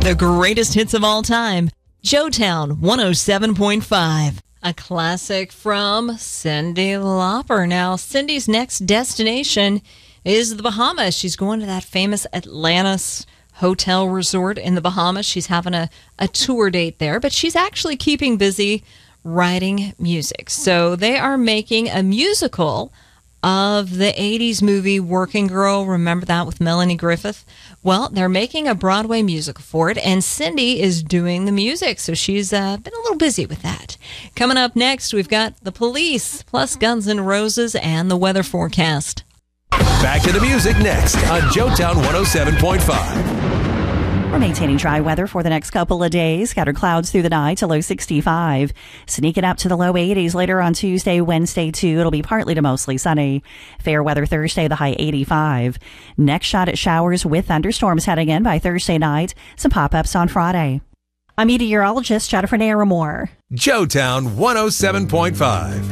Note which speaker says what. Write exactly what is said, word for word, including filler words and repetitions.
Speaker 1: the greatest hits of all time. Joetown one oh seven point five. A classic from Cyndi Lauper. Now, Cindy's next destination is the Bahamas. She's going to that famous Atlantis hotel resort in the Bahamas. She's having a, a tour date there, but she's actually keeping busy writing music. So they are making a musical of the eighties movie Working Girl. Remember that with Melanie Griffith? Well, they're making a Broadway musical for it, and Cindy is doing the music, so she's uh, been a little busy with that. Coming up next, we've got The Police, plus Guns N' Roses and the weather forecast.
Speaker 2: Back to the music next on Joetown one oh seven point five.
Speaker 3: We're maintaining dry weather for the next couple of days. Scattered clouds through the night to low sixty-five. Sneaking up to the low eighties later on Tuesday, Wednesday too. It'll be partly to mostly sunny. Fair weather Thursday, the high eighty-five. Next shot at showers with thunderstorms heading in by Thursday night. Some pop-ups on Friday. I'm meteorologist Jennifer Naramore.
Speaker 2: Joetown one oh seven point five.